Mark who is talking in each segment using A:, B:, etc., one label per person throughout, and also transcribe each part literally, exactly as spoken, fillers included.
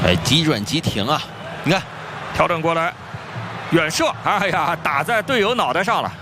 A: 哎，急转急停啊！你看，
B: 调整过来，远射，哎呀，打在队友脑袋上了。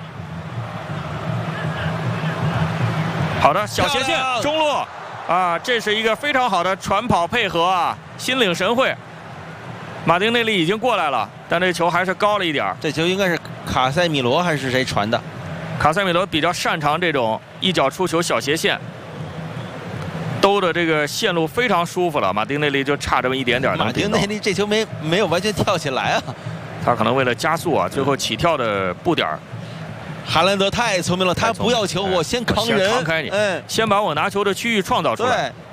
B: 好的，小斜线中路啊，这是一个非常好的传跑配合啊，心领神会。马丁内利已经过来了，但这球还是高了一点。
A: 这球应该是卡塞米罗还是谁传的？
B: 卡塞米罗比较擅长这种一脚出球小斜线。兜的这个线路非常舒服了，马丁内利就差这么一点点。
A: 马丁内利这球没没有完全跳起来啊，
B: 他可能为了加速啊，最后起跳的步点。
A: 哈兰德太聪明了，他不要球，我先扛人，
B: 先扛开你，
A: 嗯，
B: 先把我拿球的区域创造出来。
A: 对。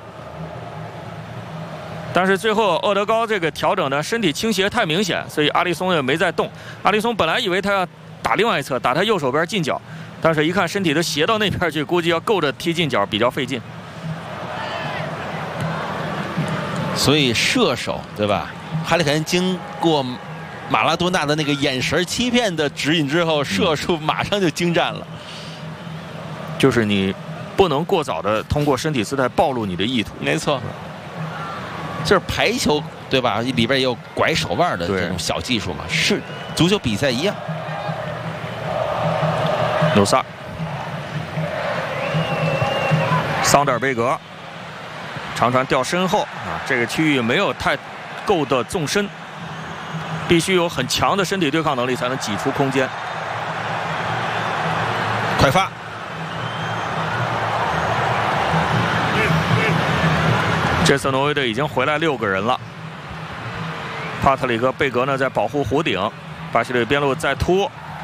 B: 但是最后厄德高这个调整呢，身体倾斜太明显，所以阿里松也没再动。阿里松本来以为他要打另外一侧，打他右手边近角，但是一看身体都斜到那边去，估计要够着踢近角比较费劲。
A: 所以射手对吧？哈里肯经过马拉多纳的那个眼神欺骗的指引之后，射术马上就精湛了。
B: 就是你不能过早的通过身体姿态暴露你的意图。
A: 没错，就是排球对吧？里边也有拐手腕的这种小技术嘛，是足球比赛一样。
B: 努萨，桑德尔贝格。长传掉身后啊，这个区域没有太够的纵深，必须有很强的身体对抗能力才能挤出空间。
A: 快发！
B: 这次挪威队已经回来六个人了。帕特里克·贝格呢在保护弧顶，巴西队边路再突。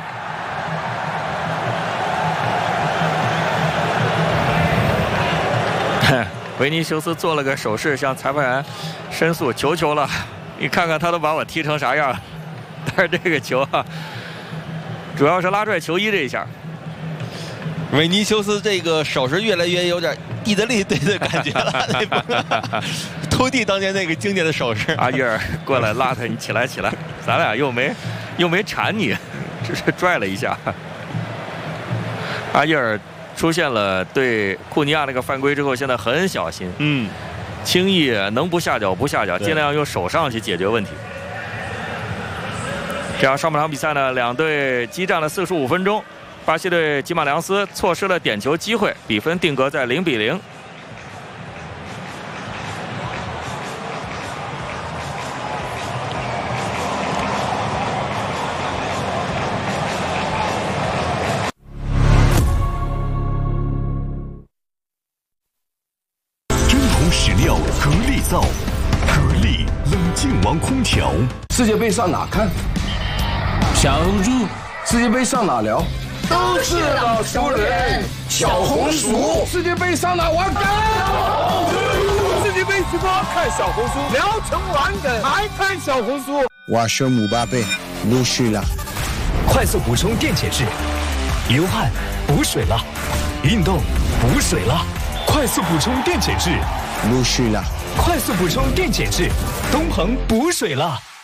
B: 维尼修斯做了个手势，向裁判员申诉，求求了，你看看他都把我踢成啥样。但是这个球啊，主要是拉拽球衣这一下。
A: 维尼修斯这个手势越来越有点意大利队的感觉了，托蒂当年那个经典的手势。
B: 阿伊尔过来拉他，你起来起来，咱俩又没又没缠你，只是拽了一下。阿伊尔出现了对库尼亚那个犯规之后，现在很小心，
A: 嗯，
B: 轻易能不下脚不下脚，尽量用手上去解决问题。这样上半场比赛呢，两队激战了四十五分钟，巴西队吉马良斯错失了点球机会，比分定格在零比零。
C: 格力造，格力冷静王空调。
D: 世界杯上哪看？小红书。世界杯上哪聊？都是老熟人。小红书。世界杯上哪玩梗？世界杯直播看小红书，聊成玩梗还看小红书。
E: 我是姆巴佩，陆续了。
C: 快速补充电解质，流汗补水了，运动补水了，快速补充电解质。
E: 陆续了，
C: 快速补充电解质，东鹏补水了。